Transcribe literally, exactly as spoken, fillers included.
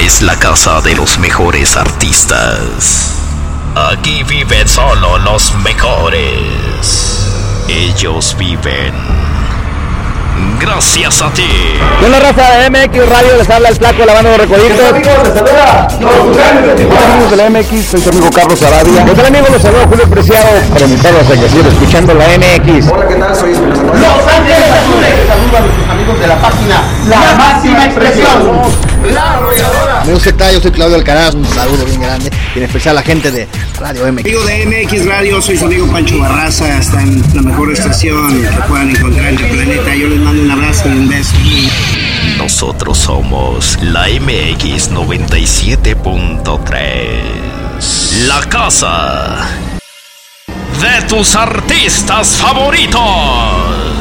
es la casa de los mejores artistas. Aquí viven solo los mejores. Ellos viven gracias a ti. Con la raza de M X Radio les habla el Flaco de la banda de Recoditos. ¿Qué amigos? Les saluda Hola amigos de la M X, soy su amigo Carlos Arabia. ¿Qué tal amigos? Les saluda Julio Preciado para invitarlos a que sigan escuchando la M X. Hola, ¿qué tal? Soy Espinosa. Los Ángeles Azules. Saludos a nuestros amigos de la página La, la Máxima Expresión. La Arrolladora. Amigos, ¿qué tal? Yo soy Claudio Alcaraz, un saludo bien grande y en especial a la gente de Radio M X. Amigo de M X Radio, soy su amigo Pancho Barraza, está en la mejor estación que puedan encontrar en el planeta. Yo les mando un abrazo y un beso. Nosotros somos la M X noventa y siete punto tres, la casa de tus artistas favoritos.